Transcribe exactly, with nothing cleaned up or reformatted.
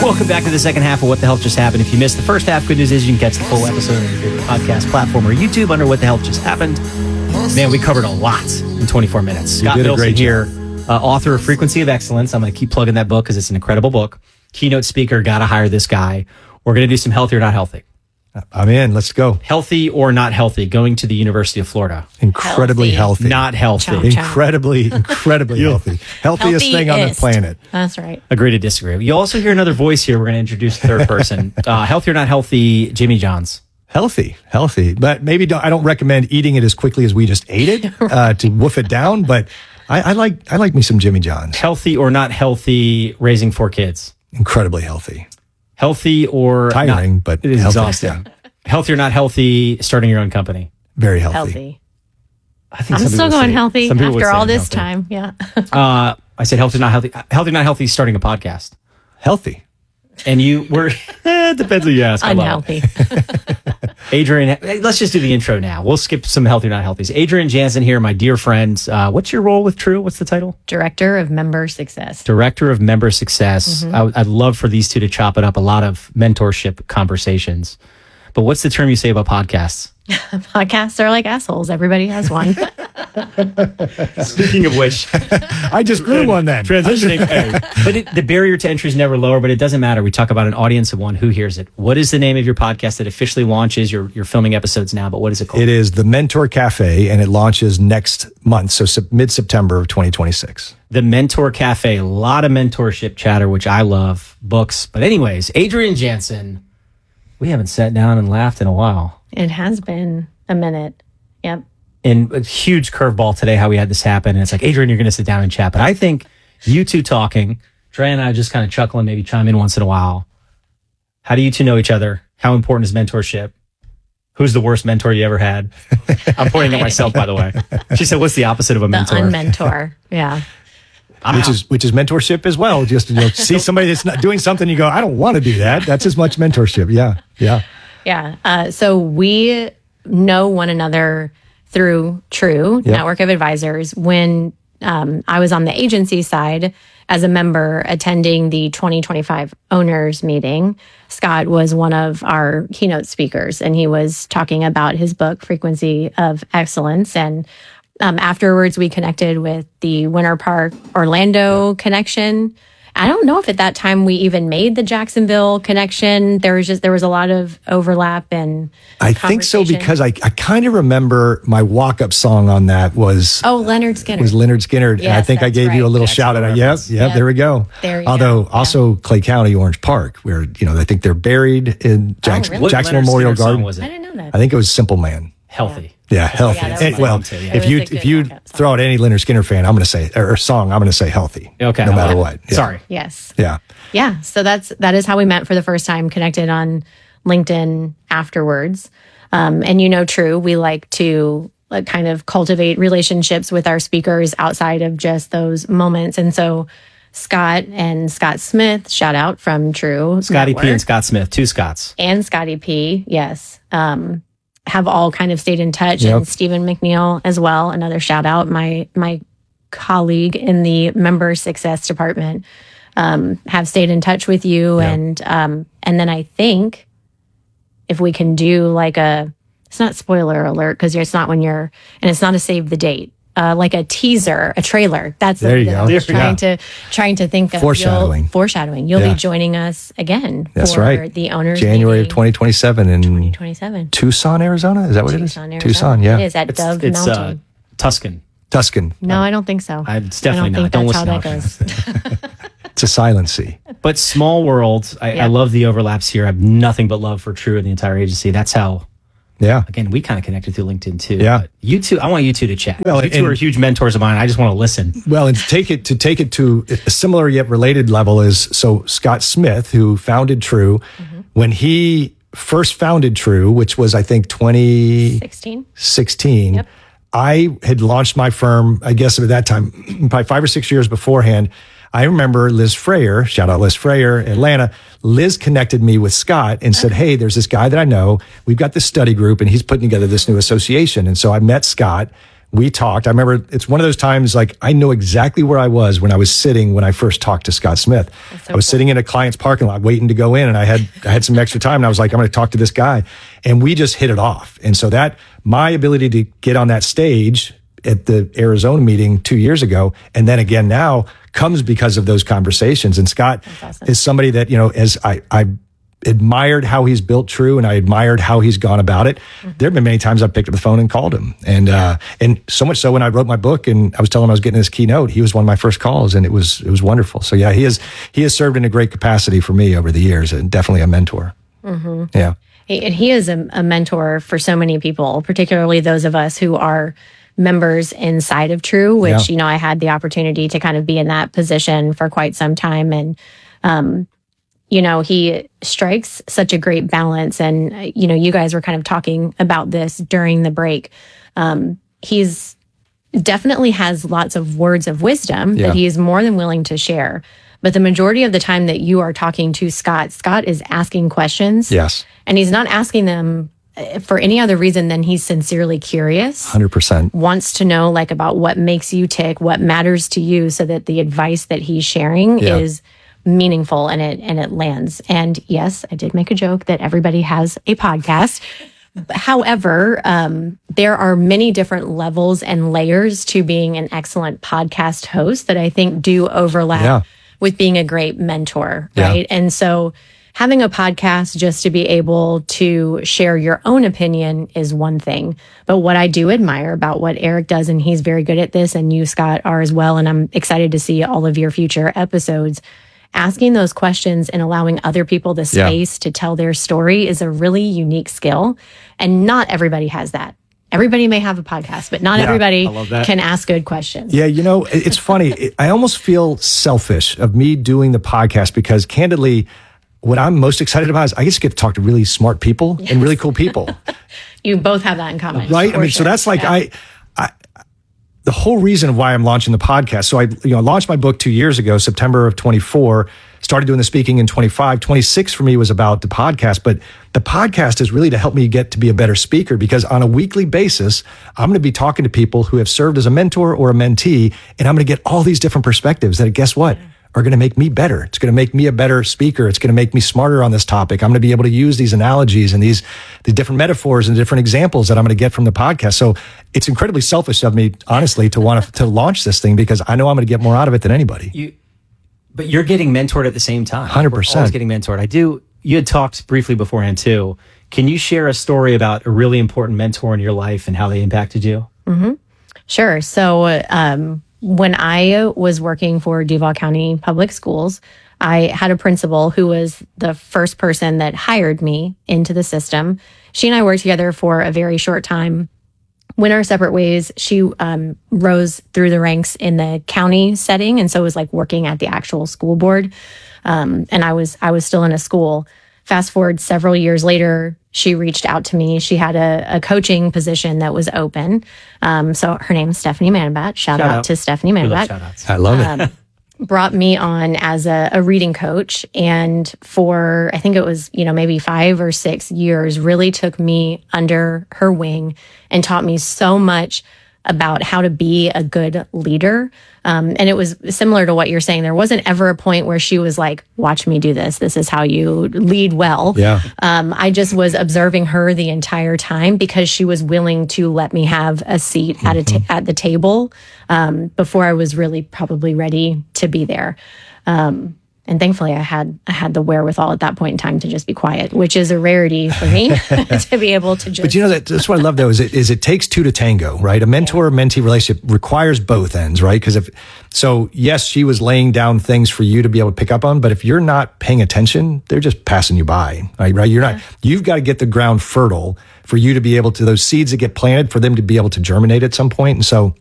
Welcome back to the second half of What the Health Just Happened. If you missed the first half, good news is you can catch the full episode on your favorite podcast platform or YouTube under What the Health Just Happened. Man, we covered a lot in twenty-four minutes. You Scott did a Milson great here, job. uh, author of Frequency of Excellence. I'm going to keep plugging that book because it's an incredible book. Keynote speaker, got to hire this guy. We're going to do some healthy or not healthy. I'm in. Let's go. Healthy or not healthy, going to the University of Florida. Incredibly healthy. Healthy. Not healthy. Chow, chow. Incredibly, incredibly healthy. Healthiest thing on the Healthiest. planet. That's right. Agree to disagree. You also hear another voice here. We're going to introduce a third person. Uh, healthy or not healthy, Jimmy Johns. Healthy, healthy. But maybe don't, I don't recommend eating it as quickly as we just ate it uh, to woof it down. But I, I like I like me some Jimmy John's. Healthy or not healthy, raising four kids. Incredibly healthy. Healthy or Tiring, not, but it is healthy, exhausting. yeah. Healthy or not healthy, starting your own company. Very healthy. Healthy. I think I'm some still people going say- healthy some people would after say all this healthy. time. Yeah. Uh, I said healthy, not healthy. Healthy, not healthy, starting a podcast. Healthy. And you were, eh, it depends who you ask. I love it. Unhealthy. Adrian, hey, let's just do the intro now. We'll skip some healthy, not healthies. Adrian Jansen here, my dear friends. Uh, what's your role with True? What's the title? Director of Member Success. Director of Member Success. I w- I'd love for these two to chop it up. A lot of mentorship conversations. But what's the term you say about podcasts? Podcasts are like assholes. Everybody has one. Speaking of which, I just grew one then. transitioning. hey, but it, the barrier to entry is never lower, but it doesn't matter. We talk about an audience of one. Who hears it? What is the name of your podcast that officially launches? You're, you're filming episodes now, but what is it called? It is the Mentor Cafe, and it launches next month, so sep- mid-September of twenty twenty-six. The Mentor Cafe. A lot of mentorship chatter, which I love. Books. But anyways, Adrian Jansen. We haven't sat down and laughed in a while. It has been a minute. Yep. And a huge curveball today how we had this happen. And it's like, Adrian, you're going to sit down and chat. But I think you two talking, Dre and I just kind of chuckling, maybe chime in once in a while. How do you two know each other? How important is mentorship? Who's the worst mentor you ever had? I'm pointing at myself, by the way. She said, what's the opposite of a The mentor? unmentor. Yeah. Which is which is mentorship as well. Just you know, see somebody that's not doing something, you go, I don't want to do that. That's as much mentorship. Yeah, yeah. Yeah. Uh, so we know one another through True Yep. Network of Advisors. When um, I was on the agency side as a member attending the twenty twenty-five owners meeting, Scott was one of our keynote speakers, and he was talking about his book, Frequency of Excellence. And um, afterwards, we connected with the Winter Park Orlando connection. I don't know if at that time we even made the Jacksonville connection. There was just there was a lot of overlap and I think so conversation. because I, I kind of remember my walk-up song on that was Oh, Leonard Skinner. was Leonard Skinner, and I Yes, think I that's gave you a right. little That's shout a out. Yep, reference. yep, Yep. there we go. There you Although go. also Clay County, Orange Park, where you know I think they're buried in Jackson, really? What Jackson Leonard Memorial Skinner song Garden. was I it? didn't know that. I think it was Simple Man. Healthy. Yeah, healthy. that was And, my well, one too, yeah. if It you was a if good you walk-up song. throw out any Leonard Skinner fan, I'm going to say or song, I'm going to say healthy. Okay. no I matter like it. what. Yeah. Sorry. Yes. Yeah. Yeah. So that's that is how we met for the first time, connected on LinkedIn afterwards. Um, and you know, True, we like to like, kind of cultivate relationships with our speakers outside of just those moments. And so Scott and Scott Smith, shout out from True. Scotty P Network, and Scott Smith, two Scotts. and Scotty P, yes, um, have all kind of stayed in touch. Yep. And Stephen McNeil as well. Another shout out, my my colleague in the member success department, um, have stayed in touch with you. Yep. And um, and then I think if we can do like a, it's not spoiler alert because it's not when you're, and it's not a save the date. Uh, like a teaser, a trailer. That's There the, you that go. I was Yeah. trying to trying to think of. Foreshadowing. You'll, foreshadowing. You'll Yeah. be joining us again That's for right. the owners January of meeting. twenty twenty-seven in twenty twenty-seven. Tucson, Arizona. Is that what it is? Tucson, Arizona. Tucson, yeah. It is at It's, Dove it's uh, Mountain. Tuscan. Tuscan. no, I don't think so. I- it's definitely I don't not. think Don't that's how listen that to goes. It's a silent sea. But small world, I, I Yeah. love the overlaps here. I have nothing but love for True and the entire agency. That's how, Yeah. again, we kind of connected through LinkedIn too. Yeah. But you two, I want you two to chat. Well, you two and- are huge mentors of mine. I just want to listen. Well, and to take it to take it to a similar yet related level is so Scott Smith, who founded True, Mm-hmm. when he first founded True, which was I think twenty Sixteen. sixteen, Yep. I had launched my firm, I guess at that time, probably five or six years beforehand. I remember Liz Freyer, shout out Liz Freyer, Atlanta. Liz connected me with Scott and said, hey, there's this guy that I know. We've got this study group and he's putting together this new association. And so I met Scott. we talked. I remember it's one of those times like I know exactly where I was when I was sitting when I first talked to Scott Smith. So I was cool. sitting in a client's parking lot waiting to go in, and I had I had some extra time, and I was like, I'm going to talk to this guy, and we just hit it off. And so that my ability to get on that stage at the Arizona meeting two years ago, and then again now, comes because of those conversations. And Scott awesome. is somebody that, you know, as I I admired how he's built True, and I admired how he's gone about it. Mm-hmm. There have been many times I've picked up the phone and called him. And, yeah. uh, and so much so when I wrote my book and I was telling him I was getting his keynote, he was one of my first calls, and it was, it was wonderful. So yeah, he is, he has served in a great capacity for me over the years, and definitely a mentor. Mm-hmm. Yeah. And he is a, a mentor for so many people, particularly those of us who are members inside of True, which, yeah. you know, I had the opportunity to kind of be in that position for quite some time. And, um, you know, he strikes such a great balance. And, uh, you know, you guys were kind of talking about this during the break. Um, he's definitely has lots of words of wisdom yeah. that he is more than willing to share. But the majority of the time that you are talking to Scott, Scott is asking questions. Yes. And he's not asking them for any other reason than he's sincerely curious. one hundred percent. Wants to know like about what makes you tick, what matters to you, so that the advice that he's sharing yeah. is meaningful and it and it lands. And yes, I did make a joke that everybody has a podcast. However, um, there are many different levels and layers to being an excellent podcast host that I think do overlap yeah. with being a great mentor, right? Yeah. And so having a podcast just to be able to share your own opinion is one thing. But what I do admire about what Eric does, and he's very good at this, and you, Scott, are as well, and I'm excited to see all of your future episodes, asking those questions and allowing other people the space yeah. to tell their story is a really unique skill. And not everybody has that. Everybody may have a podcast, but not yeah, everybody can ask good questions. Yeah, you know, it's funny. I almost feel selfish of me doing the podcast because candidly, what I'm most excited about is I just get to talk to really smart people yes. and really cool people. You both have that in common. Right? I mean, sure. so that's like, yeah. I, I, the whole reason of why I'm launching the podcast. So I, you know, launched my book two years ago, September of twenty-four, started doing the speaking in twenty-five. twenty-six for me was about the podcast, but the podcast is really to help me get to be a better speaker, because on a weekly basis, I'm going to be talking to people who have served as a mentor or a mentee, and I'm going to get all these different perspectives that, guess what? Are going to make me better. It's going to make me a better speaker. It's going to make me smarter on this topic. I'm going to be able to use these analogies and these the different metaphors and different examples that I'm going to get from the podcast. So it's incredibly selfish of me, honestly, to want to, to launch this thing, because I know I'm going to get more out of it than anybody. You, but you're getting mentored at the same time. one hundred percent. We're always getting mentored. I do. You had talked briefly beforehand too. Can you share a story about a really important mentor in your life and how they impacted you? Mm-hmm. Sure. So, um, when I was working for Duval County Public Schools, I had a principal who was the first person that hired me into the system. She and I worked together for a very short time. Went our separate ways. She um, rose through the ranks in the county setting, and so it was like working at the actual school board. Um, and I was I was still in a school. Fast forward several years later, she reached out to me. She had a, a coaching position that was open. Um, so her name is Stephanie Manabat. Shout, shout out, out to Stephanie Manabat. I love it. Um, brought me on as a, a reading coach. And for, I think it was, you know, maybe five or six years, really took me under her wing and taught me so much about how to be a good leader. Um, and it was similar to what you're saying. There wasn't ever a point where she was like, watch me do this. This is how you lead well. Yeah. Um, I just was observing her the entire time because she was willing to let me have a seat mm-hmm. at a ta- at the table um, before I was really probably ready to be there. Um, And thankfully, I had I had the wherewithal at that point in time to just be quiet, which is a rarity for me to be able to just. But you know, that, that's what I love, though, is it, is it takes two to tango, right? A mentor-mentee relationship requires both ends, right? Because if so, yes, she was laying down things for you to be able to pick up on, but if you're not paying attention, they're just passing you by, right? Right? You're not. You've got to get the ground fertile for you to be able to those seeds that get planted for them to be able to germinate at some point. And so